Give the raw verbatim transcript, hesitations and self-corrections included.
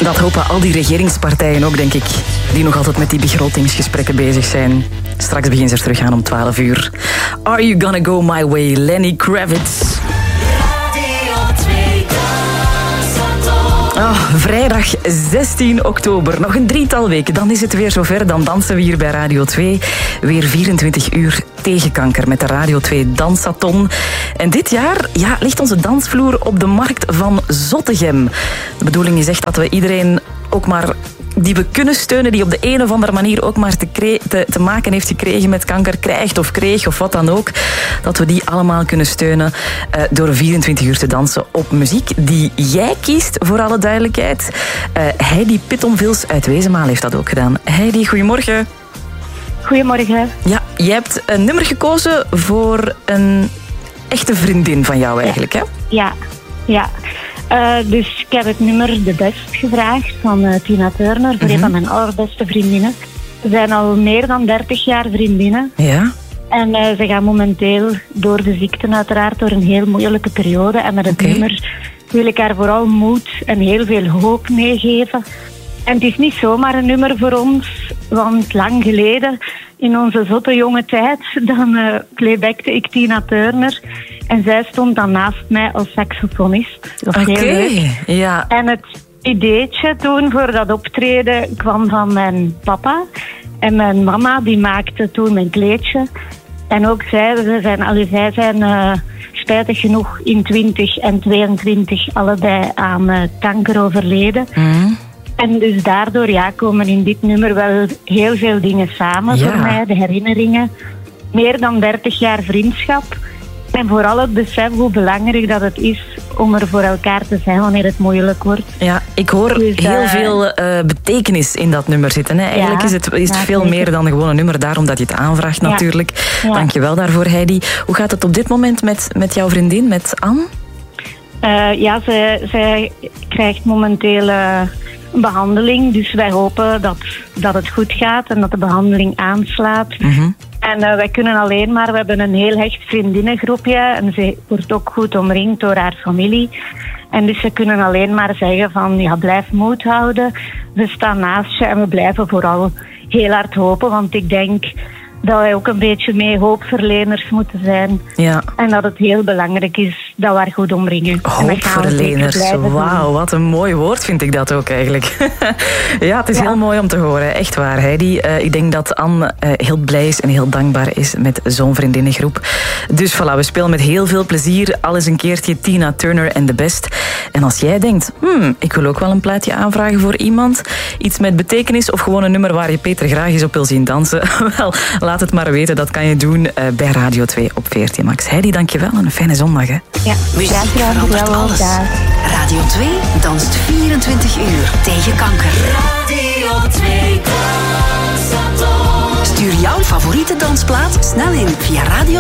Dat hopen al die regeringspartijen ook, denk ik, die nog altijd met die begrotingsgesprekken bezig zijn. Straks beginnen ze er terug aan om twaalf uur. Are You Gonna Go My Way, Lenny Kravitz. Oh, vrijdag zestien oktober, nog een drietal weken. Dan is het weer zover, dan dansen we hier bij Radio twee. Weer vierentwintig uur tegen kanker met de Radio twee Dansathon. En dit jaar ja, ligt onze dansvloer op de markt van Zottegem. De bedoeling is echt dat we iedereen ook maar die we kunnen steunen, die op de een of andere manier ook maar te, kre- te, te maken heeft gekregen met kanker, krijgt of kreeg of wat dan ook, dat we die allemaal kunnen steunen uh, door vierentwintig uur te dansen op muziek die jij kiest, voor alle duidelijkheid. Uh, Heidi Pittonvils uit Wezenmaal heeft dat ook gedaan. Heidi, goedemorgen. Goedemorgen. Ja, jij hebt een nummer gekozen voor een echte vriendin van jou eigenlijk, hè? Ja, ja. Uh, dus ik heb het nummer De Best gevraagd van uh, Tina Turner, voor mm-hmm. een van mijn allerbeste vriendinnen. We zijn al meer dan dertig jaar vriendinnen. Ja. En uh, ze gaan momenteel door de ziekte uiteraard door een heel moeilijke periode. En met het okay. nummer wil ik haar vooral moed en heel veel hoop meegeven. En het is niet zomaar een nummer voor ons, want lang geleden, in onze zotte jonge tijd, dan uh, playbackte ik Tina Turner. En zij stond dan naast mij als saxofonist. Oké, okay, ja. En het ideetje toen voor dat optreden kwam van mijn papa. En mijn mama, die maakte toen mijn kleedje. En ook zij, ze zijn, allee, zij zijn uh, spijtig genoeg in twintig en tweeëntwintig allebei aan uh, kanker overleden. Mm. En dus daardoor ja, komen in dit nummer wel heel veel dingen samen ja. voor mij. De herinneringen. Meer dan dertig jaar vriendschap. En vooral het besef hoe belangrijk dat het is om er voor elkaar te zijn wanneer het moeilijk wordt. Ja, ik hoor dus, heel uh, veel uh, betekenis in dat nummer zitten. Hè. Eigenlijk ja, is het, is het veel zeker. meer dan gewoon een nummer, daarom dat je het aanvraagt ja. natuurlijk. Ja. Dank je wel daarvoor, Heidi. Hoe gaat het op dit moment met, met jouw vriendin, met Anne? Uh, ja, zij, zij krijgt momenteel uh, een behandeling. Dus wij hopen dat, dat het goed gaat en dat de behandeling aanslaat. Mm-hmm. En uh, wij kunnen alleen maar, we hebben een heel hecht vriendinnengroepje en ze wordt ook goed omringd door haar familie. En dus ze kunnen alleen maar zeggen van, ja, blijf moed houden. We staan naast je en we blijven vooral heel hard hopen, want ik denk dat wij ook een beetje mee hoopverleners moeten zijn. Ja. En dat het heel belangrijk is dat we haar goed omringen. Hoopverleners, wauw, wat een mooi woord vind ik dat ook eigenlijk. Ja, het is ja. heel mooi om te horen, echt waar, Heidi. Uh, ik denk dat Anne uh, heel blij is en heel dankbaar is met zo'n vriendinnengroep. Dus voilà, we spelen met heel veel plezier al eens een keertje Tina Turner en The Best. En als jij denkt, hmm, ik wil ook wel een plaatje aanvragen voor iemand, iets met betekenis of gewoon een nummer waar je Peter graag eens op wil zien dansen, wel, laat het maar weten, dat kan je doen uh, bij Radio twee op veertien Max. Heidi, dankjewel en een fijne zondag. Hè. Ja, muziek verandert alles. Radio twee danst vierentwintig uur tegen kanker. Radio twee Dansathon. Stuur jouw favoriete dansplaat snel in via radio